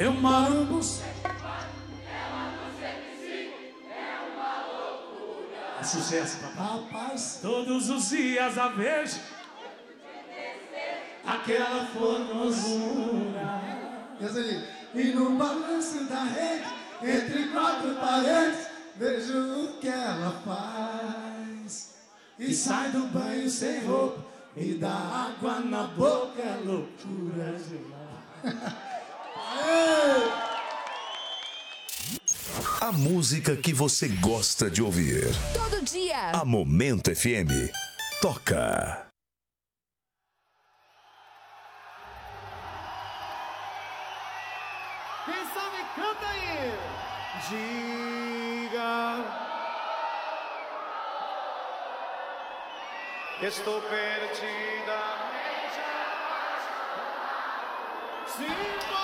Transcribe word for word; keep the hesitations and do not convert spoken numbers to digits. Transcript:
Eu moro no é sucesso, rapaz. Todos os dias a vejo aquela formosura. E no balanço da rede, entre quatro paredes, vejo o que ela faz. E sai do banho sem roupa, me dá água na boca, é loucura gelada. A música que você gosta de ouvir. Todo dia. A Momento F M. Toca. Quem sabe canta aí. Diga. Estou perdida. Sim,